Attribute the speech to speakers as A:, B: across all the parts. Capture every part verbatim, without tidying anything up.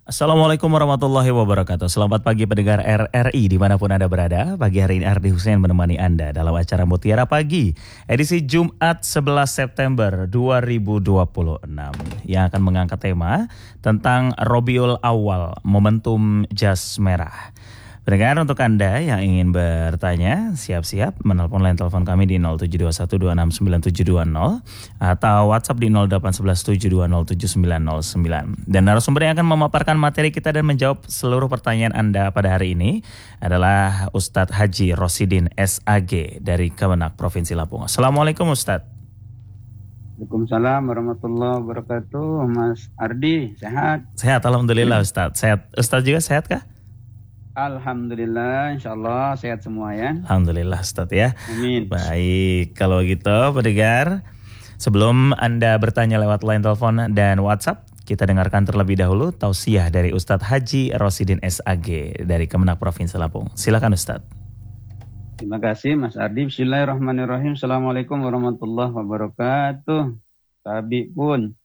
A: Assalamualaikum warahmatullahi wabarakatuh. Selamat pagi pendengar R R I dimanapun Anda berada. Pagi hari ini Ardi Hussein menemani Anda dalam acara Mutiara Pagi edisi Jumat sebelas September dua ribu dua puluh enam yang akan mengangkat tema tentang Robiul Awal, momentum jas merah. Pendengar, untuk Anda yang ingin bertanya, siap-siap menelpon line telepon kami di nol tujuh dua satu dua enam sembilan tujuh dua nol atau WhatsApp di nol delapan satu satu tujuh dua nol tujuh sembilan nol sembilan. Dan narasumber yang akan memaparkan materi kita dan menjawab seluruh pertanyaan Anda pada hari ini adalah Ustadz Haji Rosidin S A G dari Kemenak Provinsi Lampung. Assalamualaikum Ustadz.
B: Waalaikumsalam warahmatullahi wabarakatuh. Mas Ardi, sehat?
A: Sehat, Alhamdulillah Ustadz. Sehat. Ustadz juga sehat kah?
B: Alhamdulillah, insya Allah sehat semua ya.
A: Alhamdulillah Ustadz ya.
B: Amin.
A: Baik, kalau gitu pendengar, sebelum Anda bertanya lewat line telepon dan WhatsApp, kita dengarkan terlebih dahulu tausiah dari Ustadz Haji Rosidin S A G dari Kemenak Provinsi Lampung. Silakan Ustadz.
B: Terima kasih Mas Ardi. Bismillahirrahmanirrahim. Assalamualaikum warahmatullahi wabarakatuh. Tabi pun.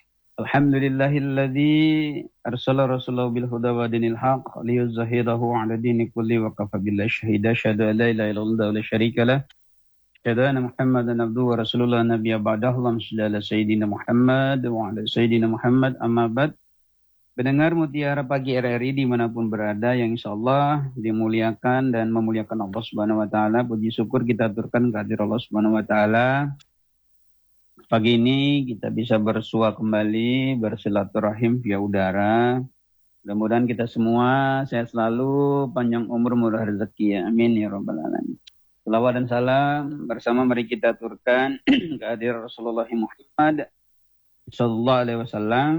B: Alhamdulillahilladzi arsala rasulahu bil huda wa dinil haq liyuzhhirahu 'ala dini kulli wa kafa billahi shahida. Asyhadu an la ilaha illallah wa la syarika lah. Asyhadu anna Muhammadan abduhu wa rasulullah nabiyya ba'dahu. Allahumma shalli ala sayyidina Muhammad wa ala sayyidina Muhammad. Amma ba'd. Pendengar Mutiara Pagi R R I dimanapun berada yang insyaallah dimuliakan dan memuliakan Allah Subhanahu wa taala. Puji syukur kita aturkan kehadirat Allah Subhanahu wa taala. Pagi ini kita bisa bersua kembali, bersilaturahim via udara. Mudah-mudahan kita semua sehat selalu, panjang umur, murah rezeki ya. Amin ya rabbal alamin. Salawat dan salam bersama mari kita aturkan kehadirat Rasulullah Muhammad sallallahu alaihi wasallam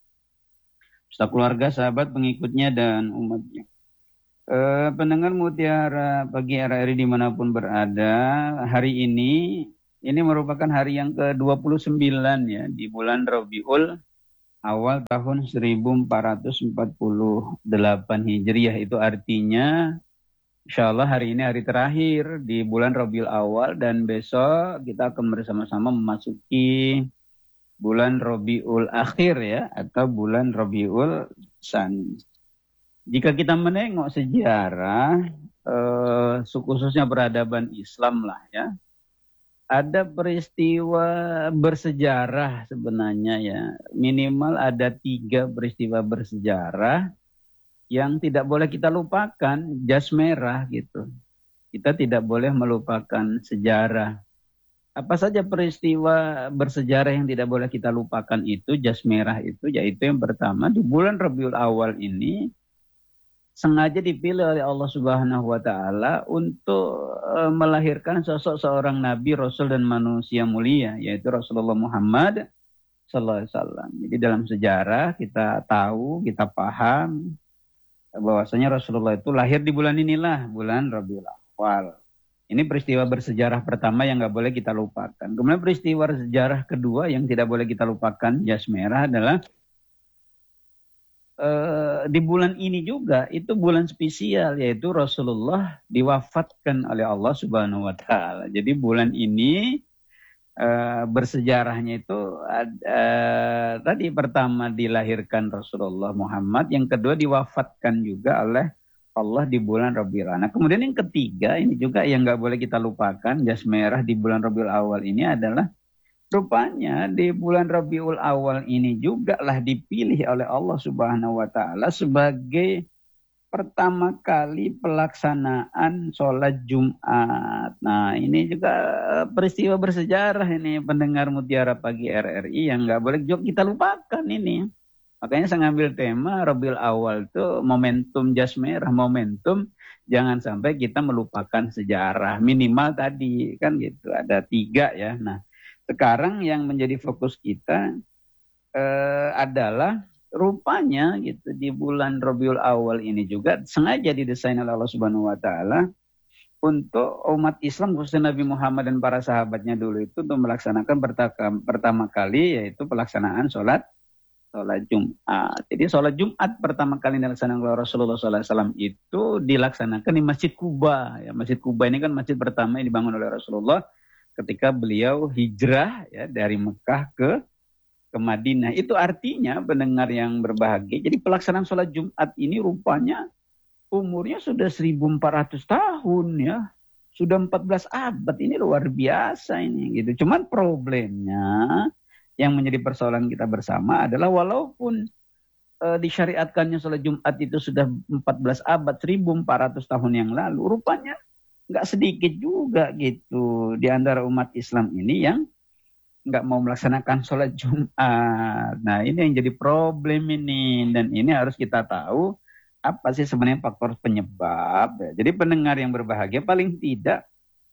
B: beserta keluarga, sahabat, pengikutnya dan umatnya. Eh, pendengar Mutiara Pagi R R I dimanapun berada, hari ini ini merupakan hari yang ke dua puluh sembilan ya, di bulan Rabiul Awal tahun seribu empat ratus empat puluh delapan Hijriah. Itu artinya insya Allah hari ini hari terakhir di bulan Rabiul Awal dan besok kita akan bersama-sama memasuki bulan Rabiul Akhir ya, atau bulan Rabiul Tsani. Jika kita menengok sejarah, eh, khususnya peradaban Islam lah ya, ada peristiwa bersejarah sebenarnya ya. Minimal ada tiga peristiwa bersejarah yang tidak boleh kita lupakan, jas merah gitu. Kita tidak boleh melupakan sejarah. Apa saja peristiwa bersejarah yang tidak boleh kita lupakan itu, jas merah itu, yaitu yang pertama di bulan Rabiul Awal ini sengaja dipilih oleh Allah Subhanahu wa taala untuk uh, melahirkan sosok seorang nabi, rasul dan manusia mulia, yaitu Rasulullah Muhammad sallallahu alaihi wasallam. Jadi dalam sejarah kita tahu, kita paham bahwasanya Rasulullah itu lahir di bulan inilah, bulan Rabiul Awal. Ini peristiwa bersejarah pertama yang nggak boleh kita lupakan. Kemudian peristiwa sejarah kedua yang tidak boleh kita lupakan, jas merah, adalah Uh, di bulan ini juga itu bulan spesial, yaitu Rasulullah diwafatkan oleh Allah Subhanahu wa taala. Jadi bulan ini uh, bersejarahnya itu uh, tadi pertama dilahirkan Rasulullah Muhammad, yang kedua diwafatkan juga oleh Allah di bulan Rabiul Awal. Nah, kemudian yang ketiga ini juga yang nggak boleh kita lupakan, jas merah di bulan Rabiul Awal ini adalah rupanya di bulan Rabiul Awal ini juga lah dipilih oleh Allah Subhanahu wa taala sebagai pertama kali pelaksanaan sholat Jumat. Nah, ini juga peristiwa bersejarah ini, pendengar Mutiara Pagi R R I, yang nggak boleh juga kita lupakan ini. Makanya saya ngambil tema Rabiul Awal itu momentum jas merah, momentum jangan sampai kita melupakan sejarah. Minimal tadi kan gitu, ada tiga ya. Nah, sekarang yang menjadi fokus kita eh, adalah rupanya gitu di bulan Rabiul Awal ini juga sengaja didesain oleh Allah Subhanahu wa taala untuk umat Islam, khususnya Nabi Muhammad dan para sahabatnya dulu itu untuk melaksanakan pertama, pertama kali, yaitu pelaksanaan sholat sholat Jumat. Jadi sholat Jumat pertama kali dilaksanakan oleh Rasulullah shallallahu alaihi wasallam itu dilaksanakan di Masjid Quba. Ya, Masjid Quba ini kan masjid pertama yang dibangun oleh Rasulullah ketika beliau hijrah ya dari Mekah ke ke Madinah. Itu artinya pendengar yang berbahagia. Jadi pelaksanaan sholat Jumat ini rupanya umurnya sudah seribu empat ratus tahun ya. Sudah empat belas abad. Ini luar biasa ini gitu. Cuman problemnya yang menjadi persoalan kita bersama adalah walaupun e, disyariatkannya sholat Jumat itu sudah empat belas abad, seribu empat ratus tahun yang lalu, rupanya nggak sedikit juga gitu di antara umat Islam ini yang nggak mau melaksanakan sholat Jumat. Nah ini yang jadi problem ini, dan ini harus kita tahu apa sih sebenarnya faktor penyebab. Jadi pendengar yang berbahagia, paling tidak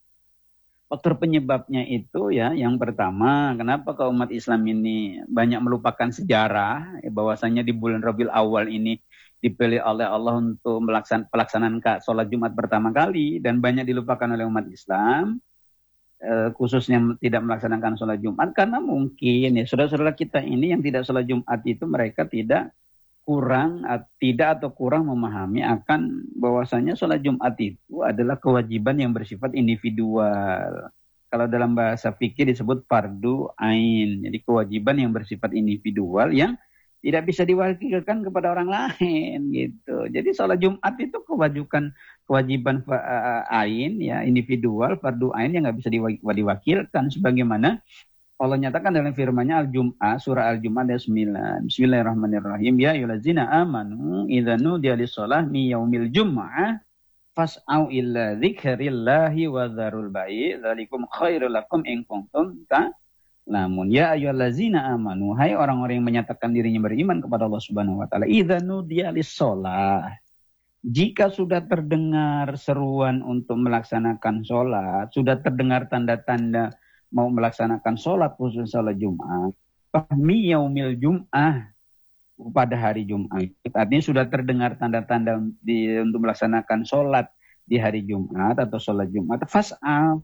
B: faktor penyebabnya itu ya, yang pertama, kenapa kaum umat Islam ini banyak melupakan sejarah, ya, bahwasanya di bulan Rabiul Awal ini dipilih oleh Allah untuk melaksan, pelaksanaan sholat Jumat pertama kali, dan banyak dilupakan oleh umat Islam, eh, khususnya tidak melaksanakan sholat Jumat, karena mungkin ya saudara-saudara kita ini yang tidak sholat Jumat itu mereka tidak kurang, tidak atau kurang memahami akan bahwasanya sholat Jumat itu adalah kewajiban yang bersifat individual. Kalau dalam bahasa fikih disebut fardu ain, jadi kewajiban yang bersifat individual yang tidak bisa diwakilkan kepada orang lain gitu. Jadi sholat Jumat itu kewajiban kewajiban uh, ain ya, individual, fardu ain yang nggak bisa diwakilkan, sebagaimana Allah nyatakan dalam firman-Nya Al-Jum'ah, surah Al-Jum'ah ayat sembilan. Bismillahirrahmanirrahim. Ya ayyuhallazina amanu idza nudiya lis-shalah mi yaumil jum'ah fas'au illa dzikrillahi wa dzarul bai' dzalikum khairul lakum in kuntum ta Namun ya ayyuhallazina amanu, hai orang-orang yang menyatakan dirinya beriman kepada Allah Subhanahu wa taala, idza nudiya lis-shalah, jika sudah terdengar seruan untuk melaksanakan sholat, sudah terdengar tanda-tanda mau melaksanakan sholat, khusus sholat Jumat, fahmi yaumil Jum'ah, pada hari Jumat. Artinya sudah terdengar tanda-tanda di, untuk melaksanakan sholat di hari Jumat atau sholat Jumat, fas'a,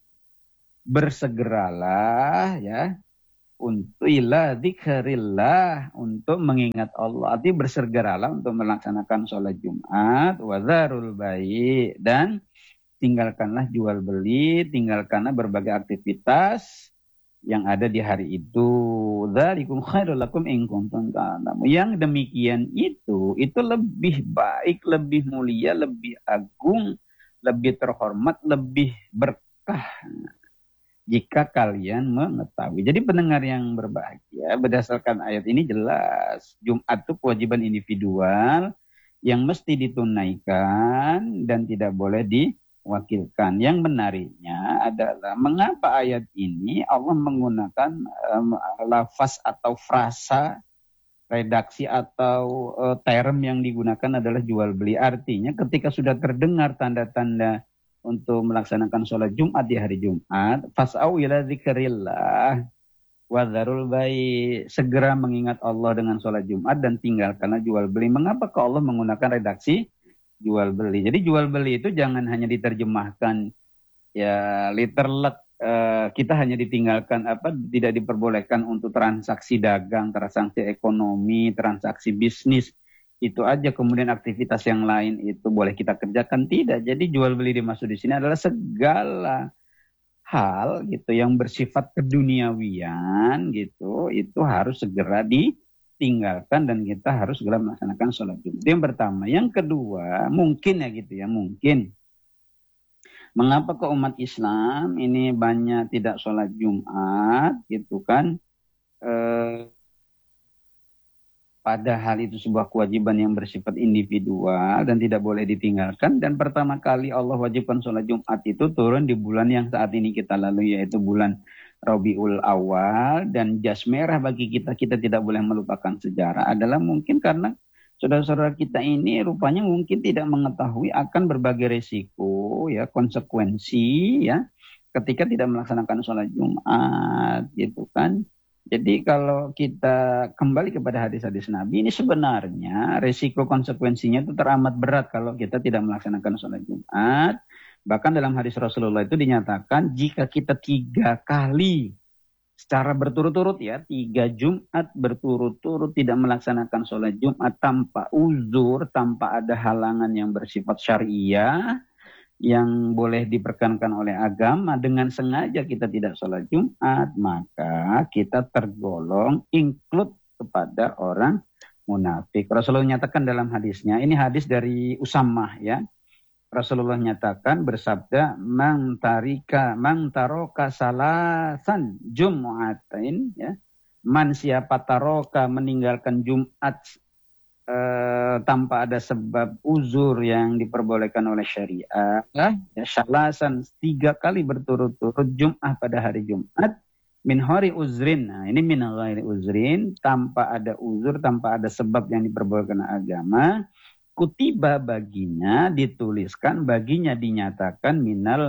B: bersegeralah ya untuk ila dzikrillah, untuk mengingat Allah. Artinya bersegeralah untuk melaksanakan sholat Jumat, wa dzarul bai', dan tinggalkanlah jual beli, tinggalkanlah berbagai aktivitas yang ada di hari itu. Dzalikum khairul lakum in kuntum ta'lamun. Yang demikian itu itu lebih baik, lebih mulia, lebih agung, lebih terhormat, lebih berkah jika kalian mengetahui. Jadi pendengar yang berbahagia, berdasarkan ayat ini jelas Jumat itu kewajiban individual yang mesti ditunaikan dan tidak boleh diwakilkan. Yang menariknya adalah mengapa ayat ini Allah menggunakan um, lafaz atau frasa, redaksi atau uh, term yang digunakan adalah jual beli. Artinya ketika sudah terdengar tanda-tanda untuk melaksanakan sholat Jumat di hari Jumat, fas'au ila dzikrillah wa dzarul bai', segera mengingat Allah dengan sholat Jumat dan tinggalkanlah jual beli. Mengapa kok Allah menggunakan redaksi jual beli? Jadi jual beli itu jangan hanya diterjemahkan ya literally, uh, kita hanya ditinggalkan apa tidak diperbolehkan untuk transaksi dagang, transaksi ekonomi, transaksi bisnis. Itu aja, kemudian aktivitas yang lain itu boleh kita kerjakan, tidak. Jadi jual beli dimaksud di sini adalah segala hal gitu yang bersifat keduniawian gitu, itu harus segera ditinggalkan dan kita harus segera melaksanakan sholat Jumat. Itu yang pertama. Yang kedua, mungkin ya gitu ya, mungkin mengapa ke umat Islam ini banyak tidak sholat Jumat gitu kan, eh, padahal itu sebuah kewajiban yang bersifat individual dan tidak boleh ditinggalkan. Dan pertama kali Allah wajibkan sholat Jumat itu turun di bulan yang saat ini kita lalui, yaitu bulan Rabiul Awal. Dan jas merah bagi kita, kita tidak boleh melupakan sejarah, adalah mungkin karena saudara-saudara kita ini rupanya mungkin tidak mengetahui akan berbagai resiko, ya, konsekuensi ya ketika tidak melaksanakan sholat Jumat gitu kan. Jadi kalau kita kembali kepada hadis-hadis Nabi, ini sebenarnya resiko konsekuensinya itu teramat berat kalau kita tidak melaksanakan sholat Jumat. Bahkan dalam hadis Rasulullah itu dinyatakan jika kita tiga kali secara berturut-turut ya, tiga Jumat berturut-turut tidak melaksanakan sholat Jumat tanpa uzur, tanpa ada halangan yang bersifat syariah, yang boleh diperkenankan oleh agama, dengan sengaja kita tidak sholat Jumat, maka kita tergolong include kepada orang munafik. Rasulullah nyatakan dalam hadisnya, ini hadis dari Usamah ya. Rasulullah nyatakan bersabda, "Man tarika man taroka salasan jum'atain," ya. Man siapa taroka meninggalkan Jumat Uh, tanpa ada sebab uzur yang diperbolehkan oleh syariat, ya, syalasan tiga kali berturut-turut Jum'ah pada hari Jumat, min hari uzrin, nah ini min ghairi uzrin, tanpa ada uzur, tanpa ada sebab yang diperbolehkan agama, kutiba baginya, dituliskan baginya, dinyatakan minal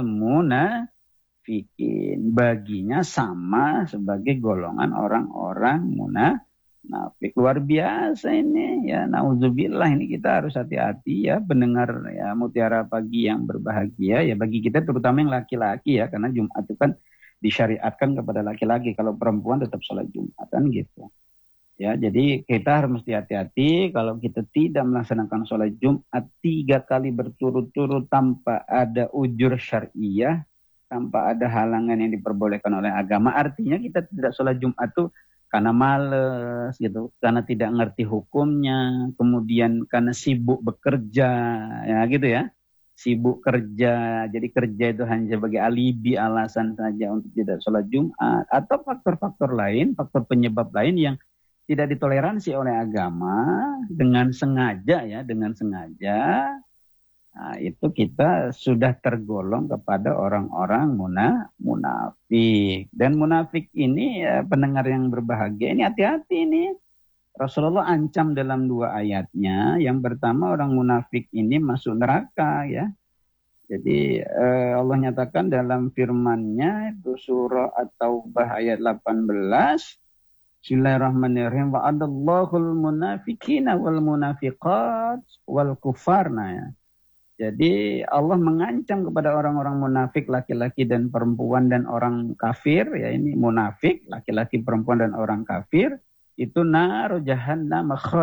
B: munafikin, baginya sama sebagai golongan orang-orang munafik. Nafik. Luar biasa ini ya, nauzubillah, ini kita harus hati-hati ya pendengar ya Mutiara Pagi yang berbahagia ya, bagi kita terutama yang laki-laki ya, karena Jumat itu kan disyariatkan kepada laki-laki, kalau perempuan tetap sholat Jumat kan gitu ya. Jadi kita harus mesti hati-hati kalau kita tidak melaksanakan sholat Jumat tiga kali berturut-turut tanpa ada ujur syariah, tanpa ada halangan yang diperbolehkan oleh agama. Artinya kita tidak sholat Jumat tuh karena males gitu, karena tidak ngerti hukumnya, kemudian karena sibuk bekerja, ya gitu ya, sibuk kerja, jadi kerja itu hanya sebagai alibi, alasan saja untuk tidak sholat Jumat, atau faktor-faktor lain, faktor penyebab lain yang tidak ditoleransi oleh agama, dengan sengaja ya, dengan sengaja. Nah, itu kita sudah tergolong kepada orang-orang muna, munafik. Dan munafik ini ya, pendengar yang berbahagia ini hati-hati ini. Rasulullah ancam dalam dua ayatnya. Yang pertama, orang munafik ini masuk neraka ya. Jadi eh, Allah nyatakan dalam firman-Nya itu surah At-Taubah ayat delapan belas. Bismillahirrahmanirrahim. Wa'adallahul munafiqina wal munafiqat wal kufarna ya. Jadi Allah mengancam kepada orang-orang munafik laki-laki dan perempuan dan orang kafir ya, ini munafik laki-laki perempuan dan orang kafir itu nar jahannam